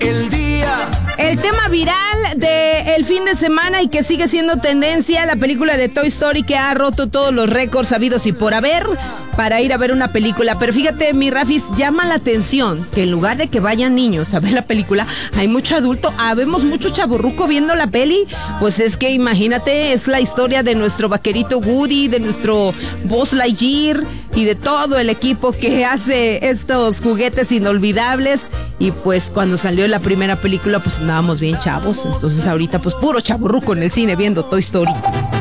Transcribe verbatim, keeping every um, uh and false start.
el día. El tema viral del fin de semana y que sigue siendo tendencia, la película de Toy Story que ha roto todos los récords habidos y por haber para ir a ver una película. Pero fíjate, mi Rafis, llama la atención que en lugar de que vayan niños a ver la película, hay mucho adulto, habemos mucho chavorruco viendo la peli. Pues es que imagínate, es la historia de nuestro vaquerito Woody, de nuestro Buzz Lightyear y de todo el equipo que hace estos juguetes inolvidables. Y pues cuando salió la primera película, pues andábamos bien chavos. Entonces ahorita pues puro chavorruco en el cine viendo Toy Story.